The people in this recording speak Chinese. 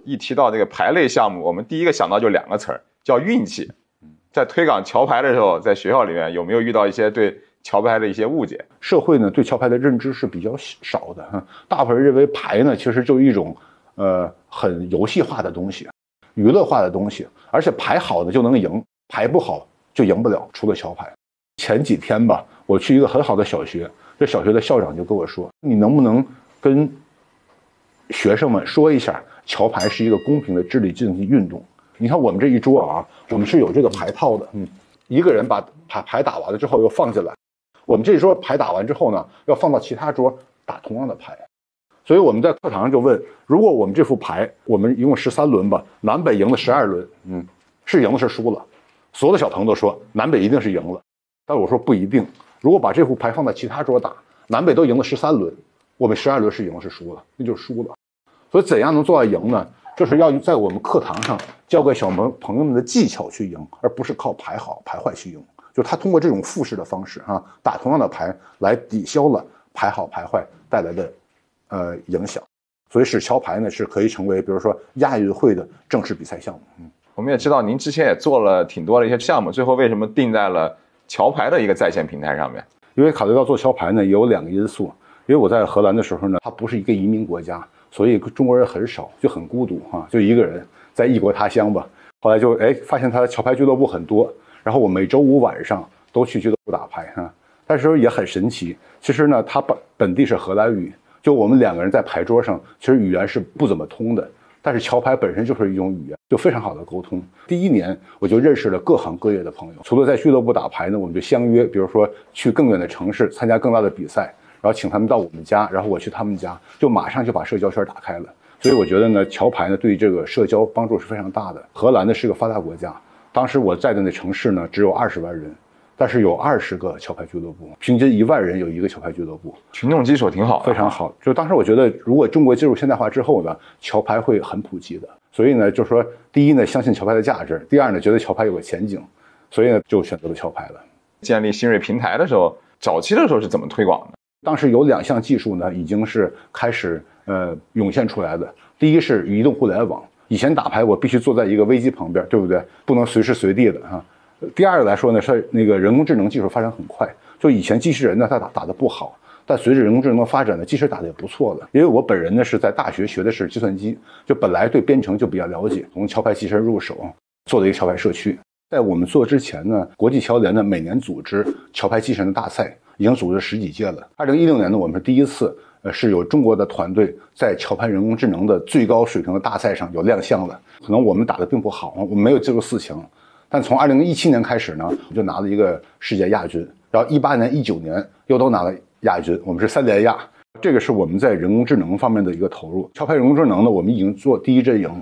一提到这个牌类项目，我们第一个想到就2个词儿，叫运气。在推广桥牌的时候，在学校里面有没有遇到一些对桥牌的一些误解？ 社会呢对桥牌的认知是比较少的，大部分人认为牌呢其实就一种很游戏化的东西，娱乐化的东西，而且牌好的就能赢，牌不好就赢不了，除了桥牌。前几天吧，我去一个很好的小学，这小学的校长就跟我说，你能不能跟学生们说一下，桥牌是一个公平的智力竞技运动。你看我们这一桌啊，我们是有这个牌套的，一个人把牌打完了之后又放进来，我们这一桌牌打完之后呢，要放到其他桌打同样的牌。所以我们在课堂上就问，如果我们这副牌，我们一共13轮吧，南北赢了12轮，是赢了是输了？所有的小朋友都说南北一定是赢了，但我说不一定。如果把这副牌放在其他桌打，南北都赢了13轮，我们12轮是赢了是输了？那就是输了。所以怎样能做到赢呢？就是要在我们课堂上教给小朋友们的技巧去赢，而不是靠牌好牌坏去赢。就他通过这种复式的方式打同样的牌来抵消了牌好牌坏带来的影响，所以使桥牌呢是可以成为比如说亚运会的正式比赛项目。 我们也知道您之前也做了挺多的一些项目，最后为什么定在了桥牌的一个在线平台上面？ 因为考虑到做桥牌呢，也有2个因素。因为我在荷兰的时候呢，它不是一个移民国家，所以中国人很少，就很孤独就一个人在异国他乡吧。后来就发现他的桥牌俱乐部很多，然后我每周5晚上都去俱乐部打牌但是也很神奇，其实呢，他本地是荷兰语，就我们2个人在牌桌上，其实语言是不怎么通的。但是桥牌本身就是一种语言，就非常好的沟通。第1年我就认识了各行各业的朋友，除了在俱乐部打牌呢，我们就相约，比如说去更远的城市参加更大的比赛，然后请他们到我们家，然后我去他们家，就马上就把社交圈打开了。所以我觉得呢，桥牌呢对这个社交帮助是非常大的。荷兰呢是个发达国家，当时我在的那城市呢只有20万人，但是有20个桥牌俱乐部，平均1万人有1个桥牌俱乐部， 群众基础挺好的， 非常好。就当时我觉得，如果中国进入现代化之后呢，桥牌会很普及的。所以呢，就说第一呢，相信桥牌的价值；第二呢，觉得桥牌有个前景，所以呢，就选择了桥牌了。 建立新锐平台的时候，早期的时候是怎么推广的？ 当时有2项技术呢，已经是开始涌现出来的。第一是移动互联网，以前打牌我必须坐在一个微机旁边，对不对？不能随时随地的第二个来说呢，是那个人工智能技术发展很快，就以前机器人呢，它打得不好，但随着人工智能的发展呢，机器人打得也不错了。因为我本人呢是在大学学的是计算机，就本来对编程就比较了解，从桥牌机器人入手，做了一个桥牌社区。在我们做之前呢，国际桥联呢每年组织桥牌机器人的大赛，已经组织10几届了。2016年呢，我们是第一次是有中国的团队在桥牌人工智能的最高水平的大赛上有亮相了。可能我们打得并不好，我们没有进入4强，但从2017年开始呢，我就拿了一个世界亚军，然后18年、19年又都拿了亚军，我们是3连亚。这个是我们在人工智能方面的一个投入。桥牌人工智能呢，我们已经做第1阵营了。